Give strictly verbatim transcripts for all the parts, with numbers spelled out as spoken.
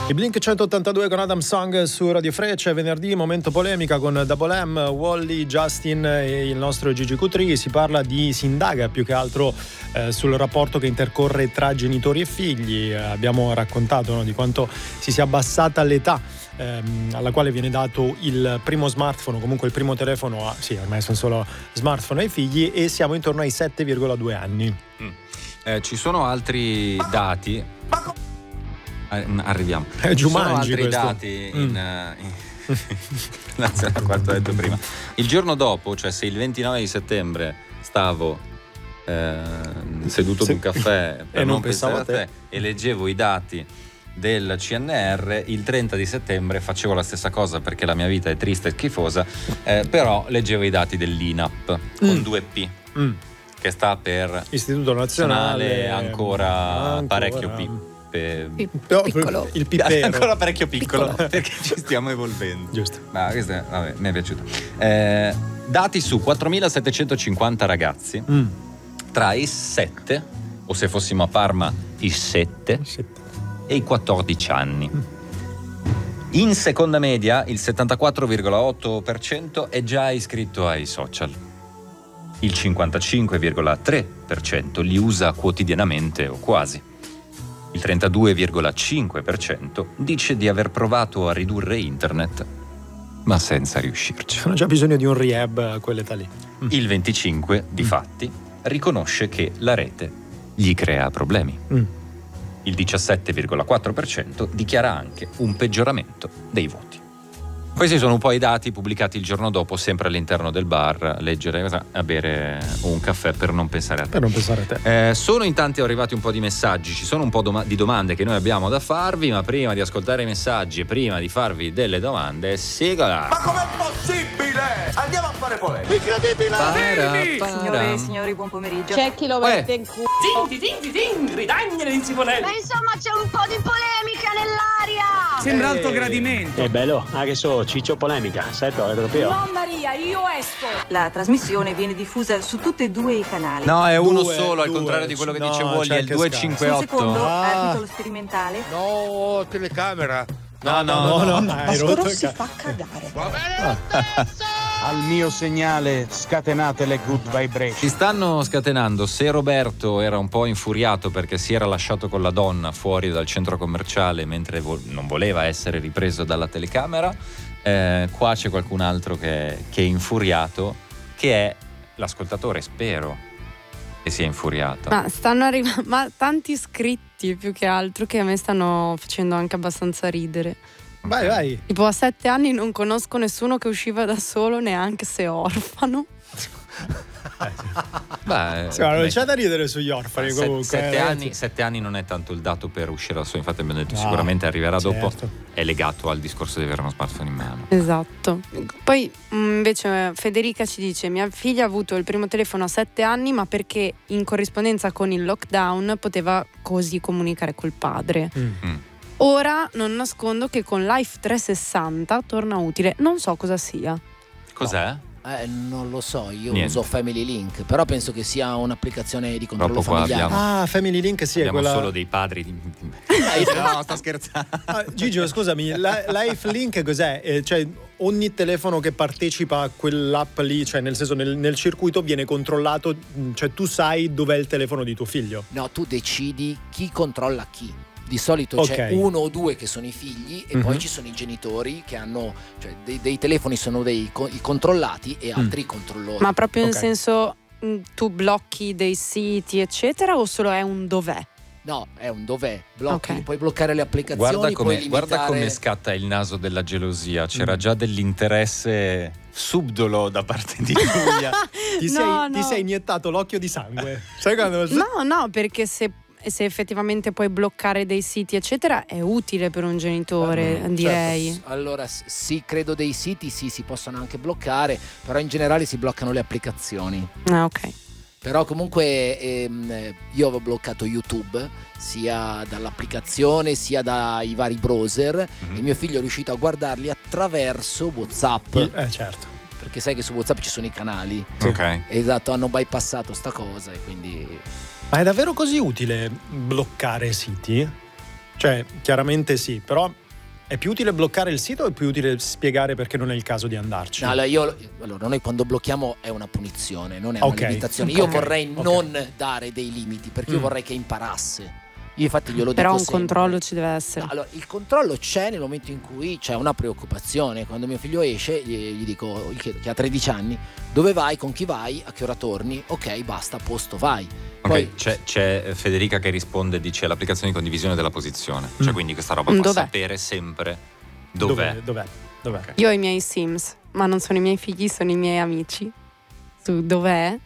I Blink centottantadue con Adam Song su Radio Freccia. Venerdì, momento polemica con Double M, Wally, Justin e il nostro Gigi Cutri. Si parla di, si indaga più che altro eh, sul rapporto che intercorre tra genitori e figli. Eh, abbiamo raccontato, no, di quanto si sia abbassata l'età ehm, alla quale viene dato il primo smartphone, o comunque il primo telefono, a, sì, ormai sono solo smartphone ai figli, e siamo intorno ai sette virgola due anni. Mm. Eh, ci sono altri dati. Arriviamo. È Ci sono altri questo. dati mm. in, in... grazie a quanto detto prima. Il giorno dopo, cioè se il ventinove di settembre stavo eh, seduto se... ad un caffè per e non non pensavo pensare a a te e leggevo i dati del C N R, il trenta di settembre facevo la stessa cosa perché la mia vita è triste e schifosa, eh, però leggevo i dati dell'I N A P con mm. due P Mm. che sta per Istituto Nazionale ancora, ancora parecchio P. Pi- Però, piccolo. il pippero ancora parecchio piccolo, Piccolo. perché ci stiamo evolvendo. Giusto. Ma questo è, vabbè, mi è piaciuto. Eh, dati su quattromilasettecentocinquanta ragazzi mm. tra i sette, o se fossimo a Parma i sette, Sette. e i quattordici anni. In seconda media il settantaquattro virgola otto per cento è già iscritto ai social. Il cinquantacinque virgola tre per cento li usa quotidianamente o quasi. Il trentadue virgola cinque per cento dice di aver provato a ridurre internet, ma senza riuscirci. Hanno già bisogno di un rehab a quell'età lì. Mm. Il venticinque, difatti, riconosce che la rete gli crea problemi. Mm. Il diciassette virgola quattro per cento dichiara anche un peggioramento dei voti. Questi sono un po' i dati pubblicati il giorno dopo, sempre all'interno del bar, leggere, a bere un caffè per non pensare a te. Per non pensare a te. Eh, sono in tanti arrivati un po' di messaggi, ci sono un po' doma- di domande che noi abbiamo da farvi, ma prima di ascoltare i messaggi e prima di farvi delle domande, sigla! Ma com'è possibile? Andiamo a fare polemica. Incredibile! Para, Signore para. e signori, buon pomeriggio. C'è chi lo mette in culo. Zinti, zinti, zingri, ridagnene in Simonelli. Ma insomma c'è un po' di polemica nell'aria! Sembra alto gradimento. È bello, ah che so, ciccio polemica, sai però, europeo. No Maria, io esco. La trasmissione viene diffusa su tutti e due i canali. No, è uno Due, solo, al due, contrario di quello che no, dice Wally, c'è è il che due scarso. cinque Sul otto. secondo, Ah. a titolo sperimentale, No, telecamera. No, no, No, no, no. hai rotto il si ca- fa cagare. Va bene. Al mio segnale scatenate le good vibration. Ci stanno scatenando. Se Roberto era un po' infuriato perché si era lasciato con la donna fuori dal centro commerciale mentre vo- non voleva essere ripreso dalla telecamera, eh, qua c'è qualcun altro che, che è infuriato, che è l'ascoltatore, spero che sia infuriato. Ma stanno arrivando ma tanti iscritti più che altro, che a me stanno facendo anche abbastanza ridere. Vai, vai. Tipo a sette anni non conosco nessuno che usciva da solo, neanche se orfano. Beh, Sì, ma non beh, c'è da ridere sugli orfani se- comunque. sette, eh, anni, sette anni non è tanto il dato per uscire da solo, infatti abbiamo detto No, sicuramente arriverà dopo, certo. è legato al discorso di avere uno smartphone in mano. Esatto. Poi mh, invece Federica ci dice: mia figlia ha avuto il primo telefono a sette anni, ma perché in corrispondenza con il lockdown poteva così comunicare col padre. Mm. Mm. Ora non nascondo che con Life trecentosessanta torna utile. Non so cosa sia. Cos'è? Eh, non lo so, io Niente. uso Family Link, però penso che sia un'applicazione di controllo Troppo qua familiare. abbiamo- Ah, Family Link, sì, è Abbiamo quella. solo dei padri di... no, sto scherzando. Ah, Gigio, scusami, la- Lifelink cos'è? Eh, cioè, ogni telefono che partecipa a quell'app lì, cioè nel senso nel, nel circuito viene controllato, mh, cioè tu sai dov'è il telefono di tuo figlio. No, tu decidi chi controlla chi. Di solito Ok. c'è uno o due che sono i figli e Mhm. poi ci sono i genitori che hanno, cioè dei, dei telefoni sono dei co- i controllati e altri i controllori. Ma proprio Ok. nel senso mh, tu blocchi dei siti eccetera, o solo è un dov'è? No, è un dov'è, blocchi, Ok. puoi bloccare le applicazioni, Guarda puoi come, limitare... guarda come scatta il naso della gelosia. C'era Mm. già dell'interesse subdolo da parte di Giulia. Ti, No, sei, no. ti sei iniettato l'occhio di sangue. Sai quando... No, no, perché se, se effettivamente puoi bloccare dei siti eccetera è utile per un genitore, Certo. direi. Allora s- sì, credo dei siti sì, si possono anche bloccare, però in generale si bloccano le applicazioni. Ah, ok. Però comunque ehm, io avevo bloccato YouTube sia dall'applicazione sia dai vari browser Mhm. e mio figlio è riuscito a guardarli attraverso WhatsApp, Eh, certo. perché sai che su WhatsApp ci sono i canali. Ok. Esatto, hanno bypassato sta cosa e quindi... Ma è davvero così utile bloccare siti? Cioè, Cioè, chiaramente sì, però è più utile bloccare il sito o è più utile spiegare perché non è il caso di andarci? No, allora, io, allora, noi quando blocchiamo è una punizione, non è Ok. una limitazione. Io Ok, vorrei ok. non dare dei limiti, perché io Mm. vorrei che imparasse. Io infatti glielo Però dico un sempre. controllo ci deve essere. No, allora, il controllo c'è nel momento in cui c'è una preoccupazione. Quando mio figlio esce, gli, gli dico, gli chiedo, che ha tredici anni, dove vai, con chi vai, a che ora torni? Ok, basta, a posto, vai. Ok, Poi, c'è, c'è Federica che risponde, dice l'applicazione di condivisione della posizione, cioè Mm. quindi questa roba Mm, fa dov'è? sapere sempre dov'è. Dov'è? Dov'è? Ok. Io ho i miei Sims, ma non sono i miei figli, sono i miei amici. Su dov'è?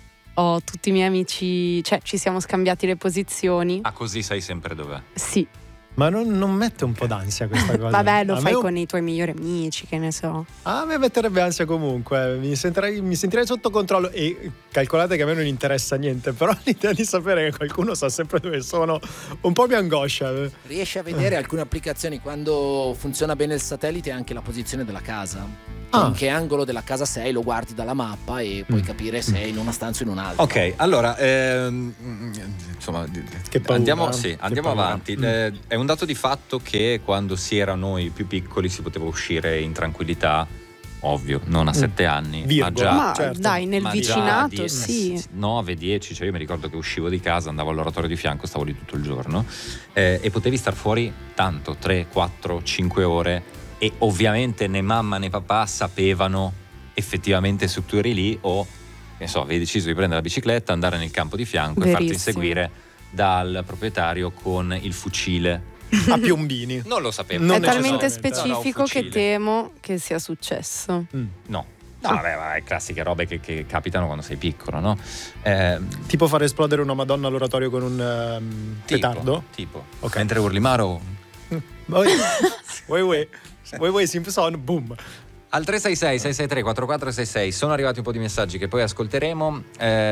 Ho tutti i miei amici, cioè ci siamo scambiati le posizioni. Ah, così sai sempre dov'è. Sì, Ma non, non mette un po' d'ansia questa cosa? vabbè, lo A me fai un- con i tuoi migliori amici, che ne so. A me metterebbe ansia comunque, mi sentirei, mi sentirei sotto controllo e calcolate che a me non interessa niente, però l'idea di sapere che qualcuno sa sempre dove sono un po' mi angoscia. riesci a vedere alcune applicazioni quando funziona bene il satellite e anche la posizione della casa. Ah. In che angolo della casa sei, lo guardi dalla mappa e puoi Mm. capire se è in una stanza o in un'altra. Ok, allora, ehm, insomma, Che paura, andiamo, eh? sì, Che andiamo paura. avanti. Mm. Eh, è un dato di fatto che quando si era noi più piccoli si poteva uscire in tranquillità, ovvio, non a sette anni, ma Virgola. già... Ma certo. dai, nel ma già vicinato, die- sì. nove dieci, cioè io mi ricordo che uscivo di casa, andavo all'oratorio di fianco, stavo lì tutto il giorno eh, e potevi star fuori tanto, tre, quattro, cinque ore e ovviamente né mamma né papà sapevano effettivamente se tu eri lì o, che ne so, avevi deciso di prendere la bicicletta, andare nel campo di fianco e farti Verissimo. inseguire dal proprietario con il fucile. A piombini. Non lo sapevo. Non È talmente necessariamente. specifico No, che fucile. temo che sia successo. Mm. No. No, vabbè, vabbè, classiche robe che, che capitano quando sei piccolo, no? Eh, Tipo far esplodere una Madonna all'oratorio con un ehm, tipo, petardo? Tipo. Ok. Mentre urli Maro. Voi, voi, voi, voi, voi Simpson, boom. Al tre sei sei sei sei tre quattro quattro sei sei sono arrivati un po' di messaggi che poi ascolteremo.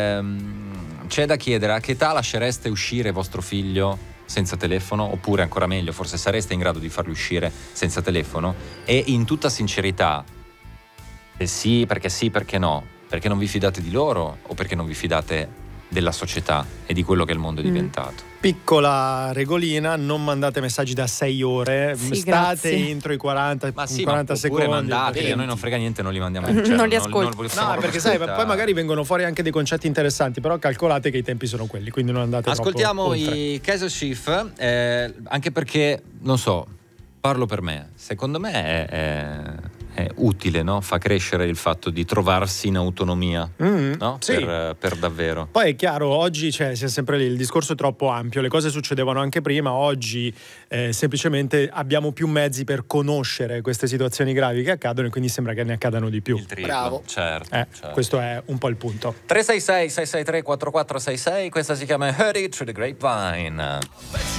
Ehm, c'è da chiedere: a che età lascereste uscire vostro figlio senza telefono? Oppure ancora meglio, forse sareste in grado di farlo uscire senza telefono? E in tutta sincerità, se sì, perché sì, perché no? Perché non vi fidate di loro o perché non vi fidate della società e di quello che il mondo è Mm. diventato? Piccola regolina, non mandate messaggi da sei ore, Sì, state grazie. entro i quaranta, Ma sì, quaranta ma oppure secondi. mandateli, a noi non frega niente, non li mandiamo. Non cioè, li ascolto. possiamo No, proprio perché sai, ascoltare. poi magari vengono fuori anche dei concetti interessanti, però calcolate che i tempi sono quelli, quindi non andate Ascoltiamo troppo oltre. i Kaiser Chief, eh, anche perché, non so, parlo per me, secondo me è, è, è utile, no? Fa crescere il fatto di trovarsi in autonomia, Mm, no? sì. Per, per davvero. Poi è chiaro, oggi c'è cioè, sempre lì, il discorso è troppo ampio, le cose succedevano anche prima, oggi eh, semplicemente abbiamo più mezzi per conoscere queste situazioni gravi che accadono e quindi sembra che ne accadano di più. Il triplo, Bravo. certo, Eh, certo. questo è un po' il punto. tre sei sei sei sei tre quattro quattro sei sei, questa si chiama Heard It Through the Grapevine.